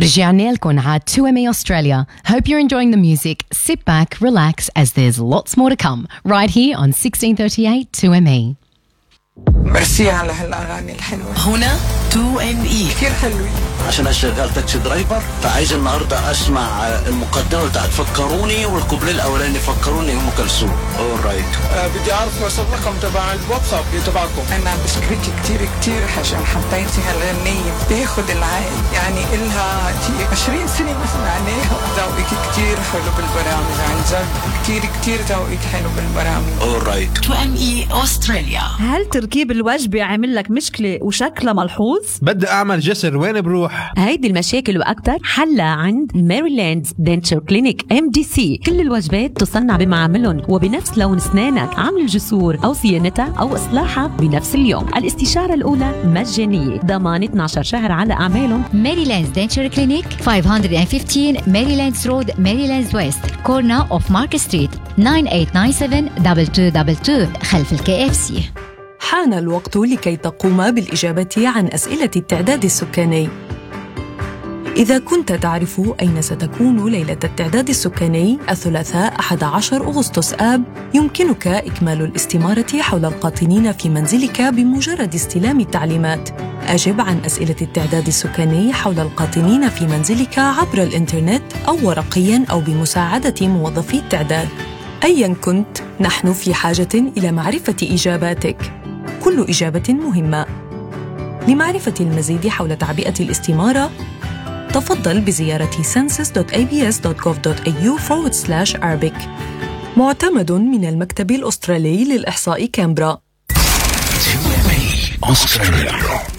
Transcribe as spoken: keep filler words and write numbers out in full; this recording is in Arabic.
رجعنا لكم على تو إم إيه Australia. Hope you're enjoying the music. Sit back, relax, as there's lots more to come. Right here on sixteen thirty-eight تو إم إيه. ميرسي على هالأغاني الحلوة. هنا تو إم إيه كتير حلوين. عشان أشتغل تاكسي درايفر فعايز النهاردة أسمع المقدمة بتاعت فكروني والكوبليه الأولاني فكروني أم كلثوم. All right. أه بدي أعرف بس الرقم تبع الواتساب تبعكم. أنا بشكرك كتير كتير عشان حبيتي هالغنية بياخد العقل يعني إلها عشرين سنة مثلا عليها. ذوقك كتير حلو بالبرامج عن جد كتير كتير ذوقك حلو بالبرامج. All right. تو إم إيه أستراليا. هل تركيب الوجبة عامل لك مشكلة وشكلها ملحوظ؟ بدي أعمل جسر وين بروح؟ هيدي المشاكل وأكتر حلها عند ميريلاند دنتشر كلينيك إم دي سي. كل الوجبات تصنع بمعاملهم وبنفس لون أسنانك. عمل الجسور أو صيانتها أو إصلاحها بنفس اليوم. الاستشارة الأولى مجانية. ضمان اثنا عشر شهر على أعمالهم. ميريلاند دنتشر كلينيك خمسمية وخمستاشر ميريلاندز رود ميريلاندز ويست كورنر أوف مارك ستريت تسعة ثمانية تسعة سبعة اثنين اثنين اثنين اثنين خلف الكي اف سي. حان الوقت لكي تقوم بالإجابة عن أسئلة التعداد السكاني. إذا كنت تعرف أين ستكون ليلة التعداد السكاني الثلاثاء أحد عشر أغسطس آب، يمكنك إكمال الاستمارة حول القاطنين في منزلك بمجرد استلام التعليمات. أجب عن أسئلة التعداد السكاني حول القاطنين في منزلك عبر الإنترنت أو ورقياً أو بمساعدة موظفي التعداد. أياً كنت، نحن في حاجة إلى معرفة إجاباتك. كل إجابة مهمة. لمعرفة المزيد حول تعبئة الاستمارة، تفضل بزيارة census دوت إيه بي إس دوت جوف دوت إيه يو forward slash arabic. معتمد من المكتب الأسترالي للإحصاء كامبرا. تو إم إيه Australia.